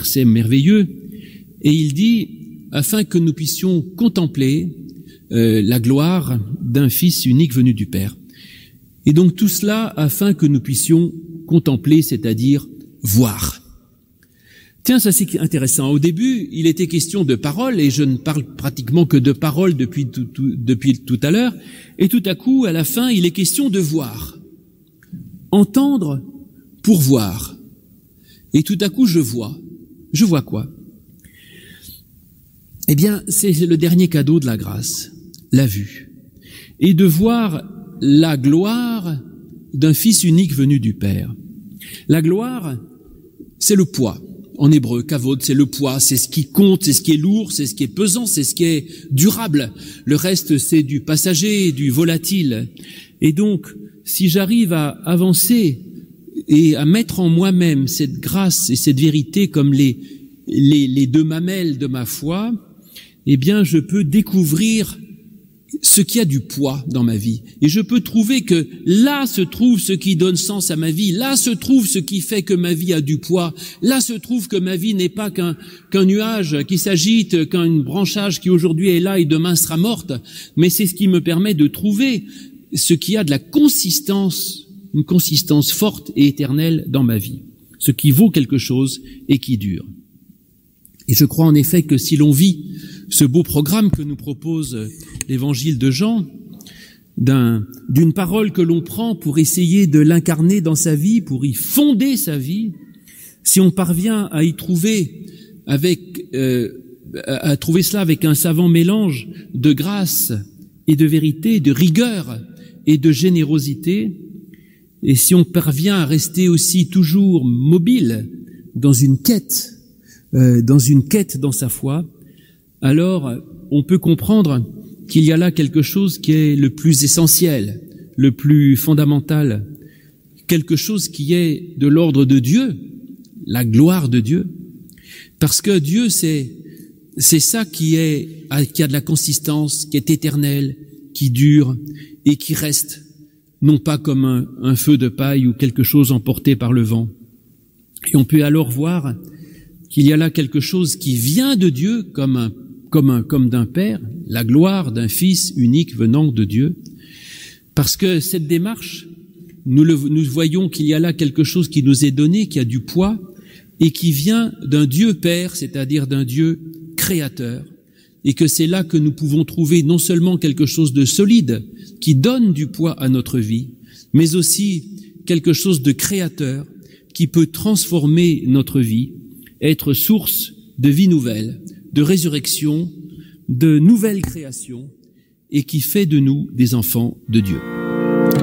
verset merveilleux, et il dit, afin que nous puissions contempler la gloire d'un Fils unique venu du Père. Et donc tout cela afin que nous puissions contempler, c'est-à-dire voir. Tiens, ça c'est intéressant. Au début, il était question de parole, et je ne parle pratiquement que de parole depuis tout à l'heure, et tout à coup, à la fin, il est question de voir. Entendre pour voir. Et tout à coup, je vois. Je vois quoi? Eh bien, c'est le dernier cadeau de la grâce, la vue. Et de voir la gloire d'un Fils unique venu du Père. La gloire, c'est le poids. En hébreu, kavod, c'est le poids, c'est ce qui compte, c'est ce qui est lourd, c'est ce qui est pesant, c'est ce qui est durable. Le reste, c'est du passager, du volatile. Et donc, si j'arrive à avancer et à mettre en moi-même cette grâce et cette vérité comme les deux mamelles de ma foi, eh bien, je peux découvrir ce qui a du poids dans ma vie. Et je peux trouver que là se trouve ce qui donne sens à ma vie, là se trouve ce qui fait que ma vie a du poids, là se trouve que ma vie n'est pas qu'un nuage qui s'agite, qu'un branchage qui aujourd'hui est là et demain sera morte, mais c'est ce qui me permet de trouver ce qui a de la consistance, une consistance forte et éternelle dans ma vie, ce qui vaut quelque chose et qui dure. Et je crois en effet que si l'on vit ce beau programme que nous propose l'évangile de Jean, d'une parole que l'on prend pour essayer de l'incarner dans sa vie, pour y fonder sa vie, si on parvient à y trouver à trouver cela avec un savant mélange de grâce et de vérité, de rigueur et de générosité, et si on parvient à rester aussi toujours mobile dans une quête dans sa foi, alors on peut comprendre qu'il y a là quelque chose qui est le plus essentiel, le plus fondamental, quelque chose qui est de l'ordre de Dieu, la gloire de Dieu, parce que Dieu c'est ça qui a de la consistance, qui est éternel, qui dure et qui reste, non pas comme un feu de paille ou quelque chose emporté par le vent. Et on peut alors voir qu'il y a là quelque chose qui vient de Dieu comme d'un Père, la gloire d'un Fils unique venant de Dieu, parce que cette démarche, nous voyons qu'il y a là quelque chose qui nous est donné, qui a du poids, et qui vient d'un Dieu Père, c'est-à-dire d'un Dieu créateur, et que c'est là que nous pouvons trouver non seulement quelque chose de solide, qui donne du poids à notre vie, mais aussi quelque chose de créateur, qui peut transformer notre vie, être source de vie nouvelle, de résurrection, de nouvelle création, et qui fait de nous des enfants de Dieu.